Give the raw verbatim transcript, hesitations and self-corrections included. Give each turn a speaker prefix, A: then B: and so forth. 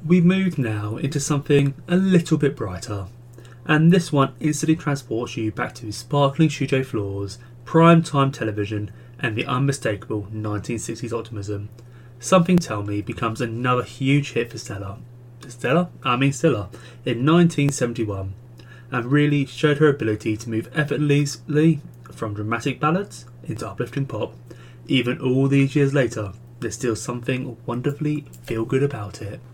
A: We move now into something a little bit brighter, and this one instantly transports you back to sparkling studio floors, prime time television, and the unmistakable nineteen sixties optimism. Something Tell Me becomes another huge hit for Stella. Stella? I mean Stella, in nineteen seventy-one, and really showed her ability to move effortlessly from dramatic ballads into uplifting pop. Even all these years later, there's still something wonderfully feel good about it.